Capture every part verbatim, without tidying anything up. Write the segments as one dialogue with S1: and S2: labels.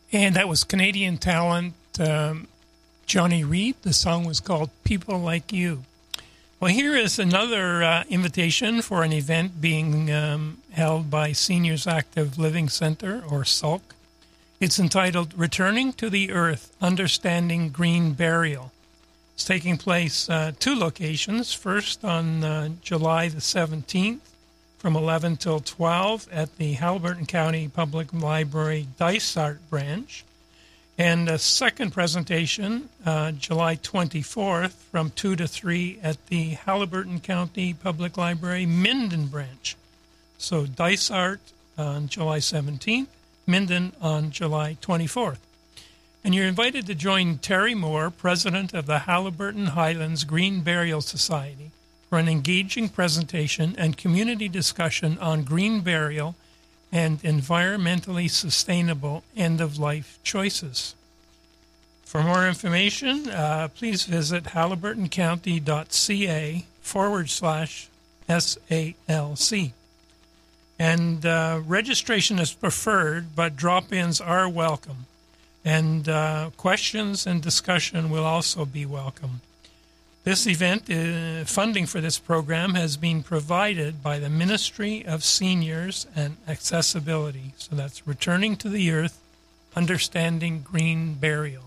S1: And that was Canadian talent um, Johnny Reid. The song was called People Like You. Well, here is another uh, invitation for an event being um, held by Seniors Active Living Center, or S A L C. It's entitled Returning to the Earth, Understanding Green Burial. It's taking place uh, two locations. First on uh, July the seventeenth from eleven till twelve at the Haliburton County Public Library Dysart branch. And a second presentation, uh, July twenty-fourth, from two to three at the Haliburton County Public Library Minden branch. So Dysart on July seventeenth, Minden on July twenty-fourth. And you're invited to join Terry Moore, president of the Haliburton Highlands Green Burial Society, for an engaging presentation and community discussion on green burial and environmentally sustainable end-of-life choices. For more information, uh, please visit haliburtoncounty.ca forward slash SALC. And uh, registration is preferred, but drop-ins are welcome. And uh, questions and discussion will also be welcome. This event, uh, funding for this program has been provided by the Ministry of Seniors and Accessibility. So that's Returning to the Earth, Understanding Green Burial.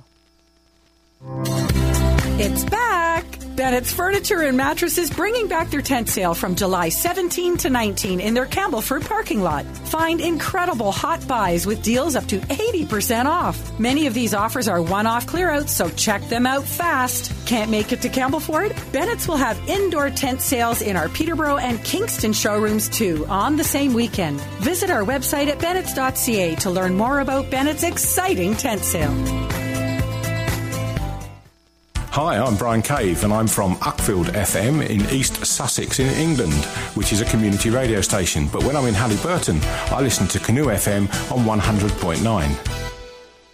S2: It's back! Bennett's Furniture and Mattresses bringing back their tent sale from July seventeenth to nineteenth in their Campbellford parking lot. Find incredible hot buys with deals up to eighty percent off. Many of these offers are one-off clearouts, so check them out fast. Can't make it to Campbellford? Bennett's will have indoor tent sales in our Peterborough and Kingston showrooms too on the same weekend. Visit our website at bennetts dot c a to learn more about Bennett's exciting tent sale.
S3: Hi, I'm Brian Cave and I'm from Uckfield F M in East Sussex in England, which is a community radio station. But when I'm in Haliburton, I listen to Canoe F M on one hundred point nine.